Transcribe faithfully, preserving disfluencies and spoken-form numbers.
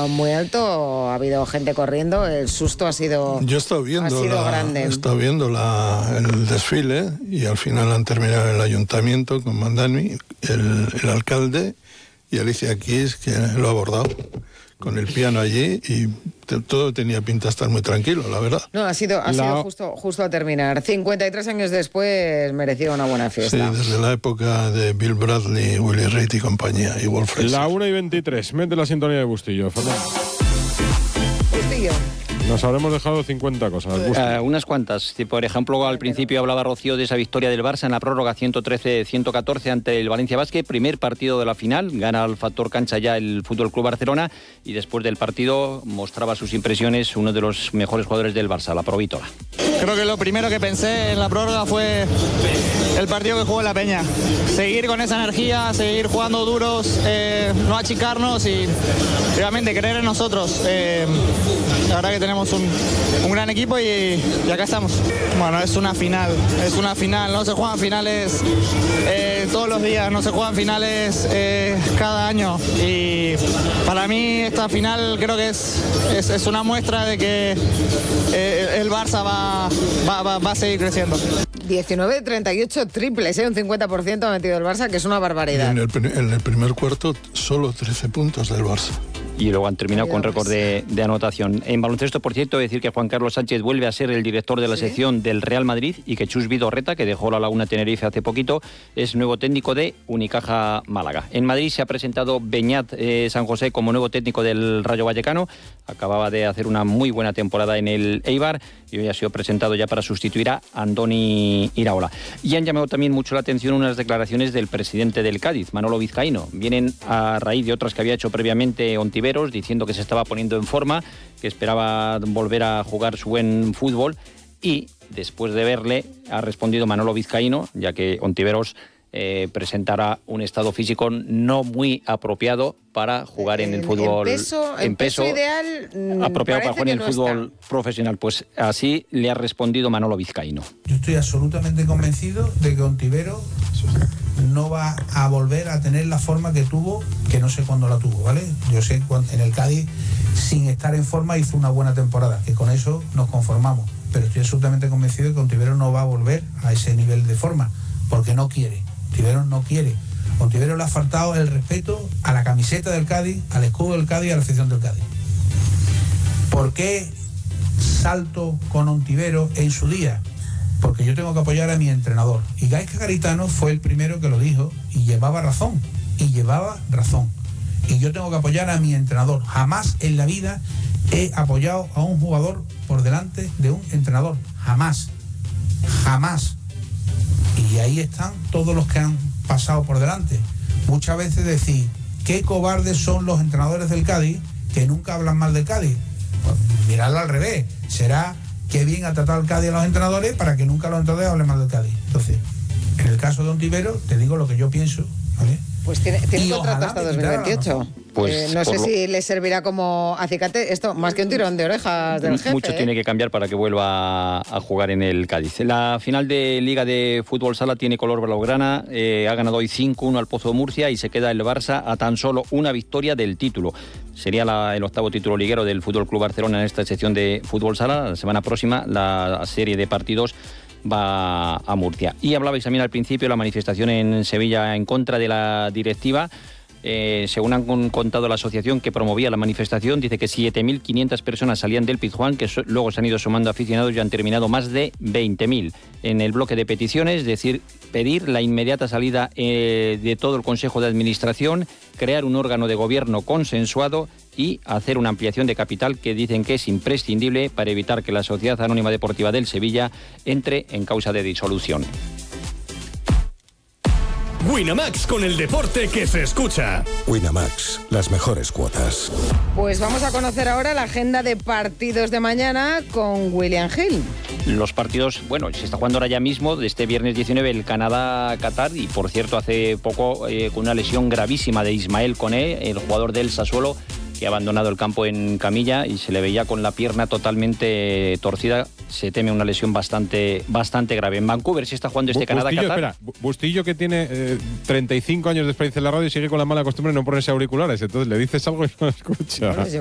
estado muy alto, ha habido gente corriendo, el susto ha sido, Yo he estado viendo, ha sido la, grande. he estado viendo la, el desfile y al final han terminado el ayuntamiento con Mandani, el, el alcalde y Alicia Keys, que lo ha abordado con el piano allí y te, todo tenía pinta de estar muy tranquilo, la verdad. No, ha sido, ha La... sido justo, justo a terminar. cincuenta y tres años después merecía una buena fiesta. Sí, desde la época de Bill Bradley, Willie Reed y compañía, y Wolf Fraser. La una y veintitrés, mete la sintonía de Bustillo, Fernando. Bustillo. Nos habremos dejado cincuenta cosas. Uh, unas cuantas. Por ejemplo, al principio hablaba Rocío de esa victoria del Barça en la prórroga ciento trece ciento catorce ante el Valencia Basket. Primer partido de la final. Gana al factor cancha ya el F C Barcelona. Y después del partido mostraba sus impresiones uno de los mejores jugadores del Barça, la Provítola. Creo que lo primero que pensé en la prórroga fue el partido que jugó la Peña. Seguir con esa energía, seguir jugando duros, eh, no achicarnos y realmente creer en nosotros. Eh, la verdad que tenemos un, un gran equipo y, y acá estamos. Bueno, es una final, es una final. No se juegan finales eh, todos los días, no se juegan finales eh, cada año. Y para mí esta final creo que es, es, es una muestra de que eh, el Barça va, va, va, va a seguir creciendo. diecinueve de treinta y ocho triples, ¿eh? Un cincuenta por ciento ha metido el Barça, que es una barbaridad. En el, en el primer cuarto, solo trece puntos del Barça. Y luego han terminado con récord de, de anotación. En baloncesto, por cierto, decir que Juan Carlos Sánchez vuelve a ser el director de la ¿Sí? sección del Real Madrid y que Chus Vidorreta, que dejó la Laguna Tenerife hace poquito, es nuevo técnico de Unicaja Málaga. En Madrid se ha presentado Beñat eh, San José como nuevo técnico del Rayo Vallecano. Acababa de hacer una muy buena temporada en el Eibar y hoy ha sido presentado ya para sustituir a Andoni Iraola. Y han llamado también mucho la atención unas declaraciones del presidente del Cádiz, Manolo Vizcaíno. Vienen a raíz de otras que había hecho previamente Ontiveros, diciendo que se estaba poniendo en forma, que esperaba volver a jugar su buen fútbol y después de verle ha respondido Manolo Vizcaíno, ya que Ontiveros eh, presentará un estado físico no muy apropiado para jugar en el, el fútbol en peso, en peso, peso ideal apropiado para jugar en el no fútbol está. profesional. Pues así le ha respondido Manolo Vizcaíno. Yo estoy absolutamente convencido de que Ontiveros no va a volver a tener la forma que tuvo, que no sé cuándo la tuvo, ¿vale? Yo sé cuando en el Cádiz, sin estar en forma, hizo una buena temporada, que con eso nos conformamos. Pero estoy absolutamente convencido de que Ontiveros no va a volver a ese nivel de forma, porque no quiere. Ontiveros no quiere. Ontiveros le ha faltado el respeto a la camiseta del Cádiz, al escudo del Cádiz y a la afición del Cádiz. ¿Por qué salto con Ontiveros en su día? Porque yo tengo que apoyar a mi entrenador. Y Gaizka Garitano fue el primero que lo dijo y llevaba razón. Y llevaba razón. Y yo tengo que apoyar a mi entrenador. Jamás en la vida he apoyado a un jugador por delante de un entrenador. Jamás. Jamás. Y ahí están todos los que han pasado por delante. Muchas veces decir, qué cobardes son los entrenadores del Cádiz que nunca hablan mal del Cádiz. Pues miradlo al revés. Será que bien ha tratado el Cádiz a los entrenadores para que nunca los entrenadores hablen mal del Cádiz. Entonces, en el caso de Ontiveros, te digo lo que yo pienso, ¿vale? Pues tiene, tiene contrato hasta dos mil veintiocho. Pues eh, no sé lo... si le servirá como acicate esto, más que un tirón de orejas del jefe. Mucho ¿eh? tiene que cambiar para que vuelva a jugar en el Cádiz. La final de Liga de Fútbol Sala tiene color blaugrana, eh, ha ganado hoy cinco uno al Pozo de Murcia y se queda el Barça a tan solo una victoria del título. Sería la, el octavo título liguero del F C Barcelona en esta sección de Fútbol Sala. La semana próxima la serie de partidos va a Murcia. Y hablabais también al principio de la manifestación en Sevilla en contra de la directiva. Eh, según han contado la asociación que promovía la manifestación, dice que siete mil quinientas personas salían del Pizjuán, que so, luego se han ido sumando aficionados y han terminado más de veinte mil. En el bloque de peticiones, es decir, pedir la inmediata salida eh, de todo el Consejo de Administración, crear un órgano de gobierno consensuado y hacer una ampliación de capital que dicen que es imprescindible para evitar que la Sociedad Anónima Deportiva del Sevilla entre en causa de disolución. Winamax, con el deporte que se escucha. Winamax, las mejores cuotas. Pues vamos a conocer ahora la agenda de partidos de mañana con William Hill. Los partidos, bueno, se está jugando ahora ya mismo, de este viernes diecinueve, el Canadá-Qatar, y por cierto, hace poco, eh, con una lesión gravísima de Ismael Koné, el jugador del Sassuolo, que ha abandonado el campo en camilla y se le veía con la pierna totalmente torcida. Se teme una lesión bastante bastante grave. En Vancouver se está jugando este Canadá-Qatar. Espera, Bustillo, que tiene eh, treinta y cinco años de experiencia en la radio y sigue con la mala costumbre de no ponerse auriculares. Entonces le dices algo y no escucha. Bueno, yo